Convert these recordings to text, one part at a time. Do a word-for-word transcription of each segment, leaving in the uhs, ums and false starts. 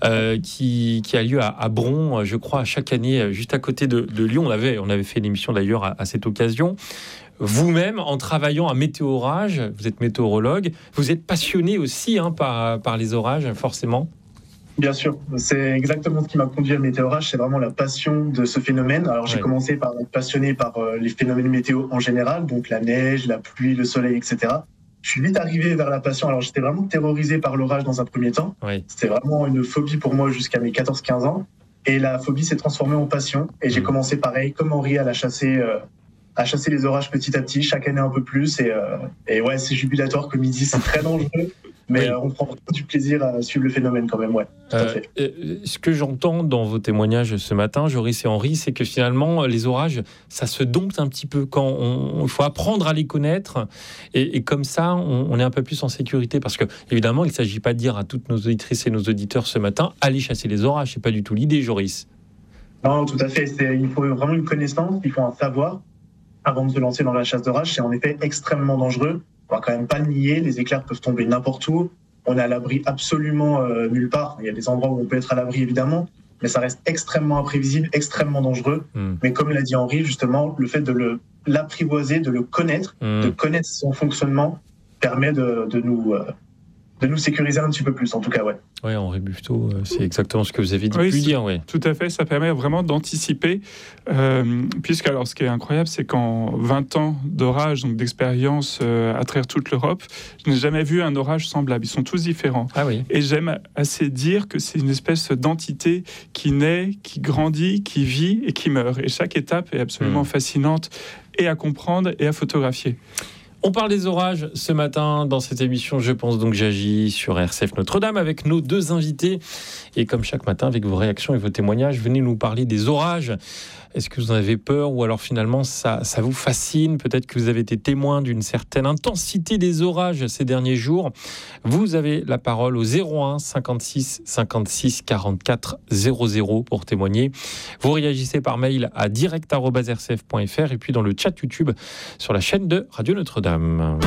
euh, qui, qui a lieu à, à Bron, je crois, chaque année, juste à côté de, de Lyon. On avait, on avait fait une émission d'ailleurs à, à cette occasion. Vous-même, en travaillant à Météorage, vous êtes météorologue, vous êtes passionné aussi hein, par, par les orages, forcément. Bien sûr, c'est exactement ce qui m'a conduit à Météorage, c'est vraiment la passion de ce phénomène. Alors j'ai ouais. commencé par être passionné par euh, les phénomènes météo en général, donc la neige, la pluie, le soleil, et cetera. Je suis vite arrivé vers la passion. Alors j'étais vraiment terrorisé par l'orage dans un premier temps. Oui. C'était vraiment une phobie pour moi jusqu'à mes quatorze quinze ans. Et la phobie s'est transformée en passion. Et j'ai mmh. commencé pareil, comme Henri, à la chasser, euh, à chasser les orages petit à petit, chaque année un peu plus. Et, euh, et ouais, c'est jubilatoire, comme il dit, c'est très dangereux. Mais oui. euh, on prend vraiment du plaisir à suivre le phénomène quand même, ouais. Tout euh, à fait. Euh, ce que j'entends dans vos témoignages ce matin, Joris et Henri, c'est que finalement, les orages, ça se dompte un petit peu quand on, il faut apprendre à les connaître. Et, et comme ça, on, on est un peu plus en sécurité. Parce que, évidemment, il ne s'agit pas de dire à toutes nos auditrices et nos auditeurs ce matin, allez chasser les orages. Ce n'est pas du tout l'idée, Joris. Non, tout à fait. C'est, il faut vraiment une connaissance, il faut un savoir avant de se lancer dans la chasse d'orage. C'est en effet extrêmement dangereux. On va quand même pas le nier, les éclairs peuvent tomber n'importe où. On est à l'abri absolument euh, nulle part. Il y a des endroits où on peut être à l'abri, évidemment, mais ça reste extrêmement imprévisible, extrêmement dangereux. Mmh. Mais comme l'a dit Henri, justement, le fait de le, l'apprivoiser, de le connaître, mmh. de connaître son fonctionnement, permet de, de nous... Euh, de nous sécuriser un petit peu plus, en tout cas, ouais. Oui, Henri Buffetot, c'est exactement ce que vous avez dit. Oui, pu dire, oui. Tout à fait, ça permet vraiment d'anticiper, euh, puisque alors ce qui est incroyable, c'est qu'en vingt ans d'orage, donc d'expérience euh, à travers toute l'Europe, je n'ai jamais vu un orage semblable. Ils sont tous différents. Ah oui. Et j'aime assez dire que c'est une espèce d'entité qui naît, qui grandit, qui vit et qui meurt. Et chaque étape est absolument mmh. fascinante et à comprendre et à photographier. On parle des orages ce matin dans cette émission Je pense donc j'agis sur R C F Notre-Dame avec nos deux invités. Et comme chaque matin, avec vos réactions et vos témoignages, venez nous parler des orages. Est-ce que vous en avez peur ou alors finalement ça, ça vous fascine ? Peut-être que vous avez été témoin d'une certaine intensité des orages ces derniers jours. Vous avez la parole au zéro un cinquante-six cinquante-six quarante-quatre zéro zéro pour témoigner. Vous réagissez par mail à direct arobase r c f point f r et puis dans le chat YouTube sur la chaîne de Radio Notre-Dame.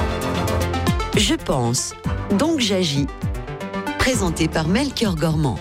Je pense, donc j'agis. Présenté par Melchior Gormand.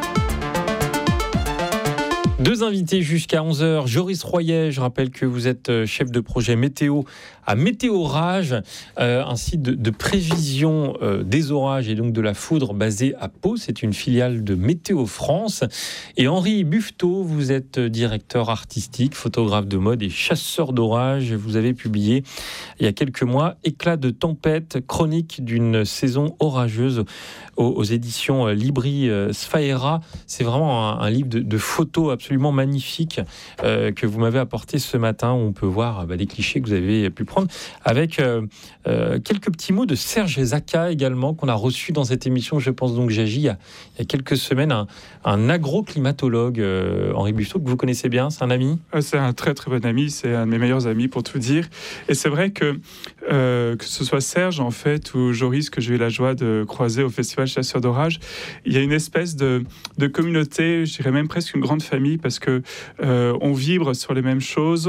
Deux invités jusqu'à onze heures. Joris Royer, je rappelle que vous êtes chef de projet météo à Météorage, euh, un site de, de prévision euh, des orages et donc de la foudre basé à Pau. C'est une filiale de Météo France. Et Henri Buffetot, vous êtes directeur artistique, photographe de mode et chasseur d'orages. Vous avez publié il y a quelques mois Éclat de tempête, chronique d'une saison orageuse aux, aux éditions Libri Sfaera. C'est vraiment un, un livre de, de photos absolument magnifique euh, que vous m'avez apporté ce matin, où on peut voir bah, les clichés que vous avez pu prendre, avec euh, euh, quelques petits mots de Serge Zaka également, qu'on a reçu dans cette émission Je pense donc j'agis il y a, il y a quelques semaines, un, un agroclimatologue, euh, Henri Buffetot, que vous connaissez bien, c'est un ami ? C'est un très très bon ami, c'est un de mes meilleurs amis pour tout dire. Et c'est vrai que euh, que ce soit Serge en fait ou Joris que j'ai eu la joie de croiser au Festival Chasseurs d'Orage, il y a une espèce de, de communauté, je dirais même presque une grande famille, parce que euh, on vibre sur les mêmes choses,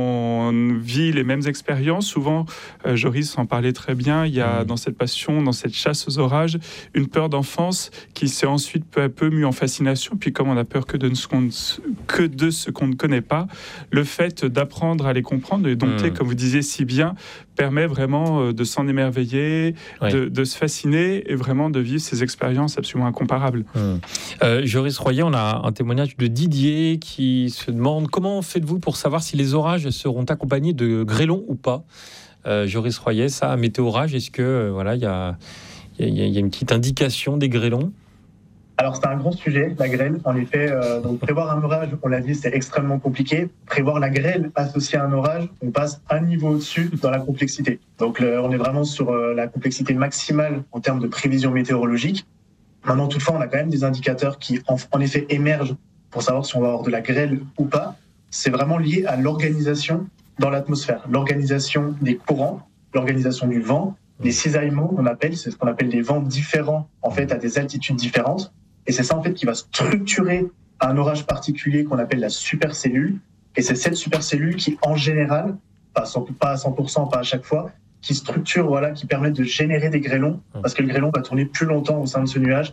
on vit les mêmes expériences. Souvent, euh, Joris en parlait très bien, il y a dans cette passion, dans cette chasse aux orages, une peur d'enfance qui s'est ensuite peu à peu mue en fascination. Puis comme on a peur que de ce qu'on, que de ce qu'on ne connaît pas, le fait d'apprendre à les comprendre et dompter, mmh. comme vous disiez si bien, permet vraiment de s'en émerveiller, oui. de, de se fasciner et vraiment de vivre ces expériences absolument incomparables. Mmh. Euh, Joris Royer, on a un témoignage de Didier qui se demande comment faites-vous pour savoir si les orages seront accompagnés de grêlons ou pas. euh, Joris Royer, ça, Météorage, est-ce que euh, voilà, il y a, y, a, y a une petite indication des grêlons ? Alors, c'est un grand sujet, la grêle. En effet, euh, donc prévoir un orage, on l'a dit, c'est extrêmement compliqué. Prévoir la grêle associée à un orage, on passe un niveau au-dessus dans la complexité. Donc, le, on est vraiment sur euh, la complexité maximale en termes de prévision météorologique. Maintenant, toutefois, on a quand même des indicateurs qui, en, en effet, émergent pour savoir si on va avoir de la grêle ou pas. C'est vraiment lié à l'organisation dans l'atmosphère, l'organisation des courants, l'organisation du vent, les cisaillements, on appelle, c'est ce qu'on appelle des vents différents, en fait, à des altitudes différentes. Et c'est ça, en fait, qui va structurer un orage particulier qu'on appelle la supercellule. Et c'est cette supercellule qui, en général, pas à cent pour cent, pas à chaque fois, qui structure, voilà, qui permet de générer des grêlons, parce que le grêlon va tourner plus longtemps au sein de ce nuage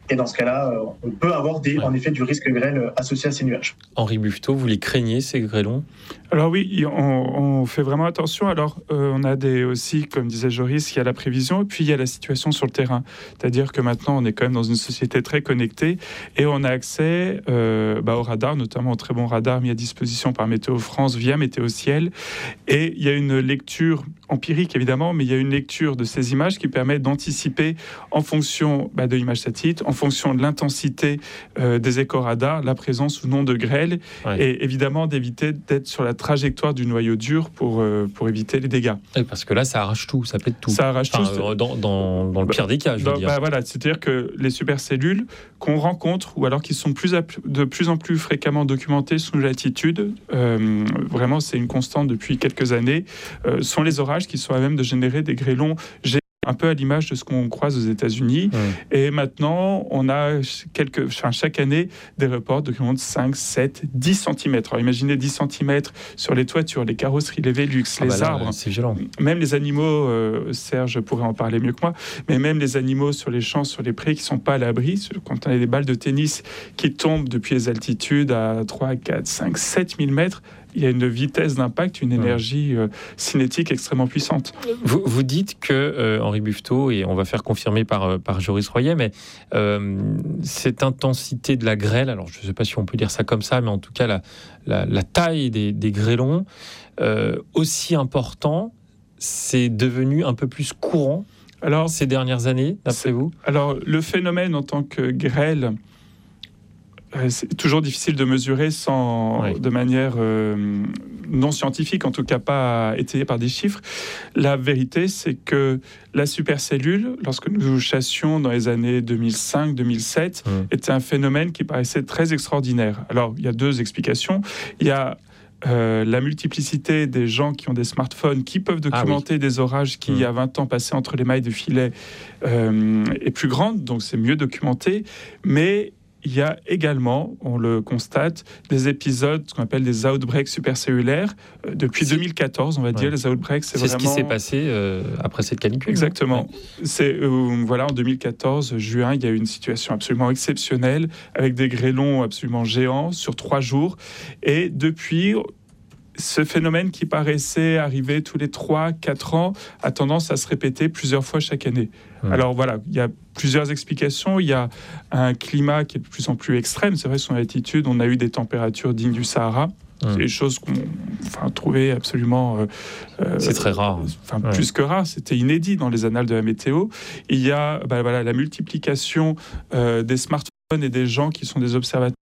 Et dans ce cas-là, euh, on peut avoir des, ouais. en effet du risque grêle associé à ces nuages. Henri Buffetot, vous les craignez, ces grêlons ? Alors oui, on, on fait vraiment attention. Alors, euh, on a des, aussi, comme disait Joris, il y a la prévision et puis il y a la situation sur le terrain. C'est-à-dire que maintenant, on est quand même dans une société très connectée et on a accès euh, bah, au radar, notamment au très bon radar mis à disposition par Météo France via Météo Ciel. Et il y a une lecture empirique, évidemment, mais il y a une lecture de ces images qui permet d'anticiper en fonction bah, de l'image satellite, en fonction de l'intensité euh, des éco-radars, la présence ou non de grêle, ouais. et évidemment d'éviter d'être sur la trajectoire du noyau dur pour, euh, pour éviter les dégâts. Et parce que là, ça arrache tout, ça pète tout. Ça arrache enfin, tout. Euh, dans, dans, dans le pire des cas, je veux dans, dire. Bah, voilà, c'est-à-dire que les supercellules qu'on rencontre, ou alors qui sont plus, de plus en plus fréquemment documentées sous latitude, euh, vraiment c'est une constante depuis quelques années, euh, sont les orages qui sont à même de générer des grêlons géants, un peu à l'image de ce qu'on croise aux États-Unis. Mmh. Et maintenant, on a quelques, enfin, chaque année des reports de grêlons de cinq, sept, dix centimètres. Alors imaginez dix centimètres sur les toitures, les carrosseries, les Velux, ah les bah là, arbres. C'est violent. Même les animaux, euh, Serge pourrait en parler mieux que moi, mais même les animaux sur les champs, sur les prés qui ne sont pas à l'abri, quand on a des balles de tennis qui tombent depuis les altitudes à trois, quatre, cinq, sept mille mètres, il y a une vitesse d'impact, une énergie euh, cinétique extrêmement puissante. Vous, vous dites que, euh, Henri Buffetot, et on va faire confirmer par, par Joris Royer, mais euh, cette intensité de la grêle, alors je ne sais pas si on peut dire ça comme ça, mais en tout cas la, la, la taille des, des grêlons, euh, aussi important, c'est devenu un peu plus courant alors, ces dernières années, d'après vous ? Alors, le phénomène en tant que grêle, c'est toujours difficile de mesurer sans, oui. de manière euh, non scientifique, en tout cas pas étayée par des chiffres. La vérité, c'est que la supercellule, lorsque nous chassions dans les années deux mille cinq deux mille sept, mmh. était un phénomène qui paraissait très extraordinaire. Alors, il y a deux explications. Il y a Euh, la multiplicité des gens qui ont des smartphones, qui peuvent documenter ah oui. des orages qui, mmh. il y a vingt ans, passaient entre les mailles du filet, euh, est plus grande, donc c'est mieux documenté. Mais il y a également, on le constate, des épisodes, ce qu'on appelle des outbreaks supercellulaires. Euh, depuis c'est... deux mille quatorze, on va ouais. dire, les outbreaks, c'est, c'est vraiment... C'est ce qui s'est passé euh, après cette canicule. Exactement. Ouais. C'est, euh, voilà, en deux mille quatorze, juin, il y a eu une situation absolument exceptionnelle, avec des grêlons absolument géants sur trois jours. Et depuis... ce phénomène qui paraissait arriver tous les trois quatre ans a tendance à se répéter plusieurs fois chaque année. Mmh. Alors voilà, il y a plusieurs explications. Il y a un climat qui est de plus en plus extrême. C'est vrai, sur l'altitude, on a eu des températures dignes du Sahara. Mmh. C'est des choses qu'on enfin, trouvait absolument... Euh, c'est très rare. Enfin, ouais. Plus que rare. C'était inédit dans les annales de la météo. Il y a bah, voilà, la multiplication euh, des smartphones et des gens qui sont des observateurs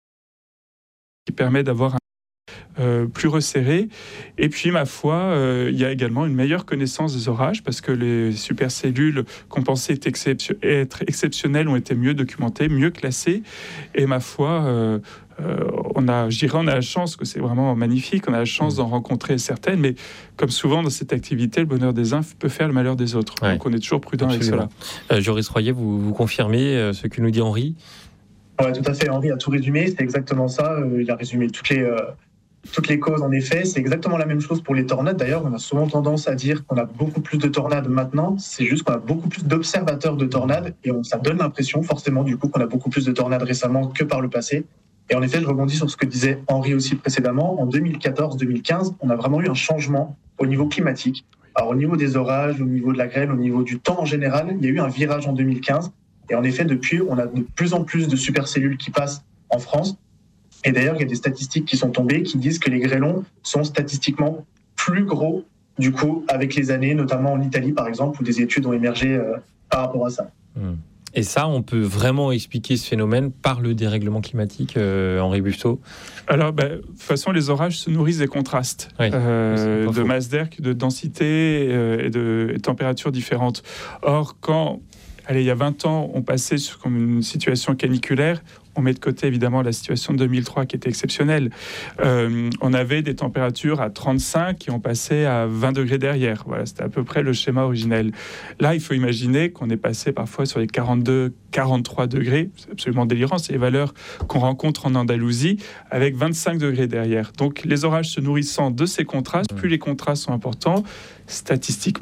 qui permet d'avoir un Euh, plus resserré. Et puis, ma foi, euh, il y a également une meilleure connaissance des orages parce que les supercellules qu'on pensait être, excep- être exceptionnelles ont été mieux documentées, mieux classées. Et ma foi, euh, euh, on a, je dirais, on a la chance, que c'est vraiment magnifique, on a la chance d'en rencontrer certaines, mais comme souvent dans cette activité, le bonheur des uns peut faire le malheur des autres. Ouais. Donc, on est toujours prudent Absolument. Avec cela. Euh, Joris Royer, vous, vous confirmez euh, ce que nous dit Henri ? Ouais, tout à fait. Henri a tout résumé. C'est exactement ça. Euh, il a résumé toutes les... Euh... Toutes les causes, en effet, c'est exactement la même chose pour les tornades. D'ailleurs, on a souvent tendance à dire qu'on a beaucoup plus de tornades maintenant. C'est juste qu'on a beaucoup plus d'observateurs de tornades et on, ça donne l'impression, forcément, du coup, qu'on a beaucoup plus de tornades récemment que par le passé. Et en effet, je rebondis sur ce que disait Henri aussi précédemment. En deux mille quatorze deux mille quinze, on a vraiment eu un changement au niveau climatique. Alors, au niveau des orages, au niveau de la grêle, au niveau du temps en général, il y a eu un virage en deux mille quinze. Et en effet, depuis, on a de plus en plus de supercellules qui passent en France. Et d'ailleurs, il y a des statistiques qui sont tombées qui disent que les grêlons sont statistiquement plus gros, du coup, avec les années, notamment en Italie, par exemple, où des études ont émergé euh, par rapport à ça. Et ça, on peut vraiment expliquer ce phénomène par le dérèglement climatique, euh, Henri Buffetot ? Alors, bah, de toute façon, les orages se nourrissent des contrastes, oui, euh, de masse d'air, de densité euh, et de et températures différentes. Or, quand... Allez, il y a vingt ans, on passait sur comme une situation caniculaire. On met de côté évidemment la situation de deux mille trois qui était exceptionnelle. Euh, on avait des températures à trente-cinq et on passait à vingt degrés derrière. Voilà, c'était à peu près le schéma originel. Là, il faut imaginer qu'on est passé parfois sur les quarante-deux, quarante-trois degrés. C'est absolument délirant. C'est les valeurs qu'on rencontre en Andalousie avec vingt-cinq degrés derrière. Donc, les orages se nourrissant de ces contrastes, plus les contrastes sont importants, statistiquement,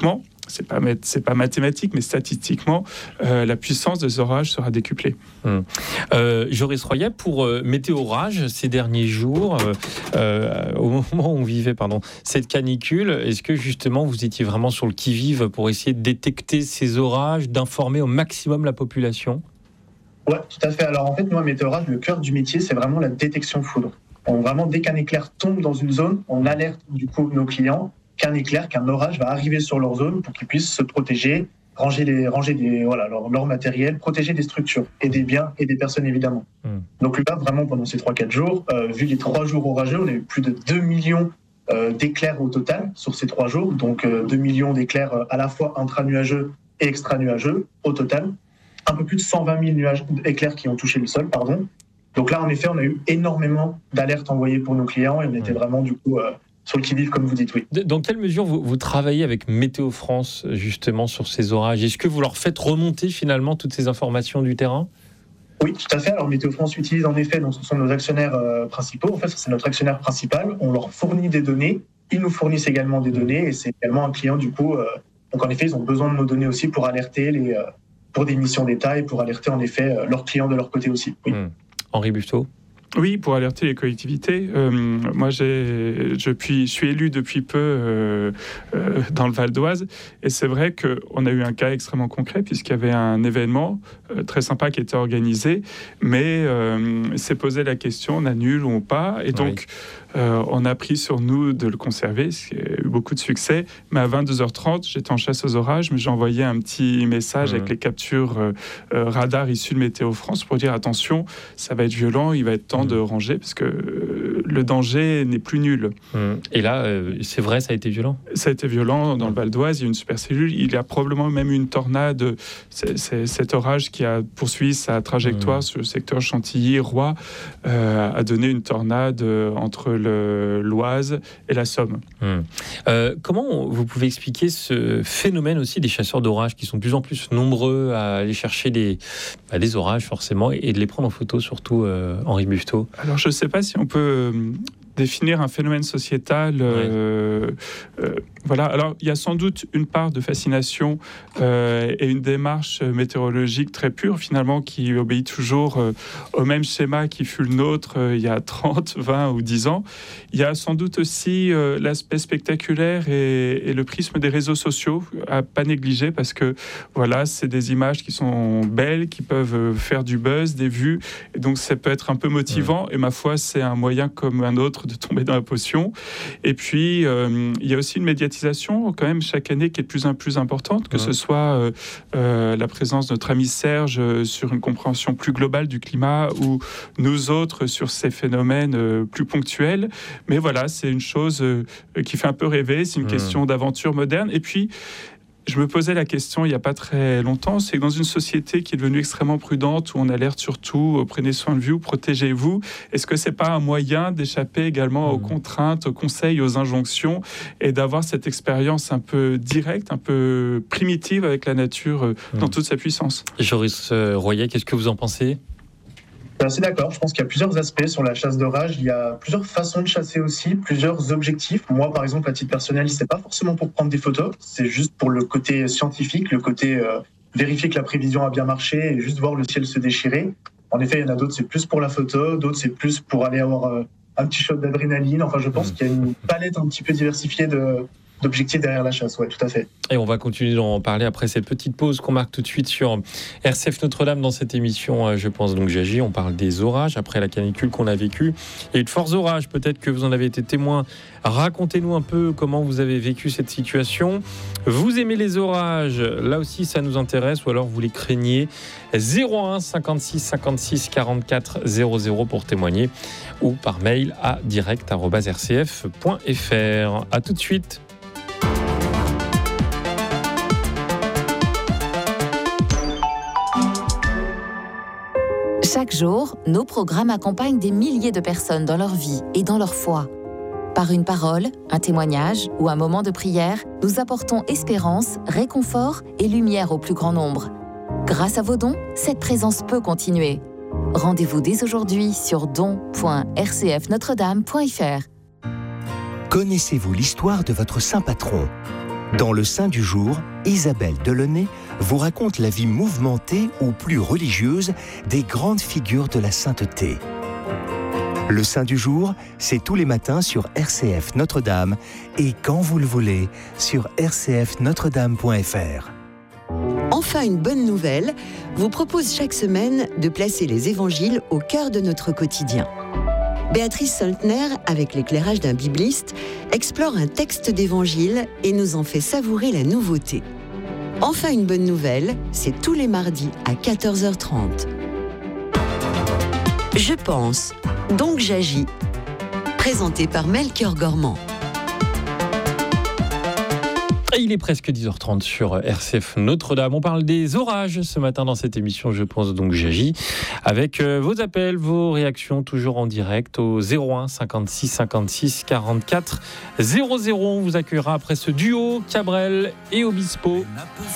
c'est pas, c'est pas mathématique, mais statistiquement, euh, la puissance des orages sera décuplée. Hum. Euh, Joris Royet, pour euh, Météorage, ces derniers jours, euh, euh, au moment où on vivait pardon, cette canicule, est-ce que justement vous étiez vraiment sur le qui-vive pour essayer de détecter ces orages, d'informer au maximum la population ? Ouais, tout à fait. Alors en fait, moi, Météorage, le cœur du métier, c'est vraiment la détection de foudre. On, vraiment, dès qu'un éclair tombe dans une zone, on alerte du coup nos clients qu'un éclair, qu'un orage va arriver sur leur zone pour qu'ils puissent se protéger, ranger, les, ranger des, voilà, leur, leur matériel, protéger des structures et des biens et des personnes évidemment. Mmh. Donc là, vraiment, pendant ces trois quatre jours, euh, vu les trois jours orageux, on a eu plus de deux millions euh, d'éclairs au total sur ces trois jours. Donc euh, deux millions d'éclairs euh, à la fois intra-nuageux et extra-nuageux au total. Un peu plus de cent vingt mille nuages, éclairs qui ont touché le sol, pardon. Donc là, en effet, on a eu énormément d'alertes envoyées pour nos clients et on était vraiment, du coup, euh, sur le qui-vive, comme vous dites, oui. Dans quelle mesure vous, vous travaillez avec Météo France, justement, sur ces orages ? Est-ce que vous leur faites remonter, finalement, toutes ces informations du terrain ? Oui, tout à fait. Alors, Météo France utilise, en effet, donc ce sont nos actionnaires euh, principaux. En fait, c'est notre actionnaire principal. On leur fournit des données. Ils nous fournissent également des données et c'est également un client, du coup. Euh, donc, en effet, ils ont besoin de nos données aussi pour alerter les... Euh, pour des missions d'État et pour alerter en effet leurs clients de leur côté aussi. Oui. Mmh. Henri Buffetot. Oui, pour alerter les collectivités. Euh, moi, j'ai, je, puis, je suis élu depuis peu euh, euh, dans le Val d'Oise. Et c'est vrai qu'on a eu un cas extrêmement concret, puisqu'il y avait un événement euh, très sympa qui était organisé. Mais euh, s'est posé la question, on annule ou pas. Et donc, oui. euh, on a pris sur nous de le conserver, ce qui a eu beaucoup de succès. Mais à vingt-deux heures trente, j'étais en chasse aux orages, mais j'ai envoyé un petit message mmh. avec les captures euh, euh, radar issues de Météo France pour dire attention, ça va être violent, il va être temps de ranger parce que euh, le danger n'est plus nul. Et là, euh, c'est vrai, ça a été violent. Ça a été violent dans le Val d'Oise. Il y a une supercellule. Il y a probablement même une tornade. C'est, c'est cet orage qui a poursuivi sa trajectoire mmh. sur le secteur Chantilly-Roy euh, a donné une tornade entre le, l'Oise et la Somme. Mmh. Euh, comment vous pouvez expliquer ce phénomène aussi des chasseurs d'orage qui sont de plus en plus nombreux à aller chercher des, bah, des orages forcément et de les prendre en photo, surtout euh, Henri Buffetot? Alors, je ne sais pas si on peut euh, définir un phénomène sociétal. Euh, ouais. euh, voilà. Alors, il y a sans doute une part de fascination euh, et une démarche météorologique très pure, finalement, qui obéit toujours euh, au même schéma qui fut le nôtre euh, il y a trente, vingt ou dix ans. Il y a sans doute aussi euh, l'aspect spectaculaire et, et le prisme des réseaux sociaux à pas négliger, parce que, voilà, c'est des images qui sont belles, qui peuvent faire du buzz, des vues, et donc ça peut être un peu motivant. Ouais. Et ma foi, c'est un moyen comme un autre de tomber dans la potion. Et puis, euh, il y a aussi une médiatisation quand même chaque année qui est de plus en plus importante, que ouais. ce soit euh, euh, la présence de notre ami Serge euh, sur une compréhension plus globale du climat, ou nous autres sur ces phénomènes euh, plus ponctuels. Mais voilà, c'est une chose euh, qui fait un peu rêver, c'est une ouais. question d'aventure moderne. Et puis, je me posais la question il n'y a pas très longtemps, c'est que dans une société qui est devenue extrêmement prudente, où on alerte surtout, prenez soin de vous, protégez-vous, est-ce que ce n'est pas un moyen d'échapper également mmh. aux contraintes, aux conseils, aux injonctions, et d'avoir cette expérience un peu directe, un peu primitive avec la nature mmh. dans toute sa puissance? Joris Royet, qu'est-ce que vous en pensez? Je suis assez d'accord. Je pense qu'il y a plusieurs aspects sur la chasse d'orage. Il y a plusieurs façons de chasser aussi, plusieurs objectifs. Moi, par exemple, à titre personnel, c'est pas forcément pour prendre des photos. C'est juste pour le côté scientifique, le côté euh, vérifier que la prévision a bien marché et juste voir le ciel se déchirer. En effet, il y en a d'autres, c'est plus pour la photo. D'autres, c'est plus pour aller avoir euh, un petit shot d'adrénaline. Enfin, je pense mmh. qu'il y a une palette un petit peu diversifiée de... d'objectifs derrière la chasse, ouais, tout à fait. Et on va continuer d'en parler après cette petite pause qu'on marque tout de suite sur R C F Notre-Dame dans cette émission. Je pense donc j'agis. On parle des orages après la canicule qu'on a vécue. Il y a eu de forts orages. Peut-être que vous en avez été témoin. Racontez-nous un peu comment vous avez vécu cette situation. Vous aimez les orages? Là aussi, ça nous intéresse. Ou alors vous les craignez? zéro un cinquante-six cinquante-six quarante-quatre zéro zéro pour témoigner, ou par mail à direct arobase r c f point f r. À tout de suite. Chaque jour, nos programmes accompagnent des milliers de personnes dans leur vie et dans leur foi. Par une parole, un témoignage ou un moment de prière, nous apportons espérance, réconfort et lumière au plus grand nombre. Grâce à vos dons, cette présence peut continuer. Rendez-vous dès aujourd'hui sur don point r c f notre dame point f r. Connaissez-vous l'histoire de votre saint patron ? Dans Le Saint du jour, Isabelle Delaunay vous raconte la vie mouvementée ou plus religieuse des grandes figures de la sainteté. Le Saint du jour, c'est tous les matins sur R C F Notre-Dame et quand vous le voulez sur r c f notre dame point f r. Enfin, une bonne nouvelle vous propose chaque semaine de placer les évangiles au cœur de notre quotidien. Béatrice Soltner, avec l'éclairage d'un bibliste, explore un texte d'évangile et nous en fait savourer la nouveauté. Enfin, une bonne nouvelle, c'est tous les mardis à quatorze heures trente. Je pense, donc j'agis. Présenté par Melchior Gormand. Il est presque dix heures trente sur R C F Notre-Dame. On parle des orages ce matin dans cette émission. Je pense donc j'agis. Avec vos appels, vos réactions, toujours en direct au zéro un cinquante-six cinquante-six quarante-quatre zéro zéro. On vous accueillera après ce duo Cabrel et Obispo.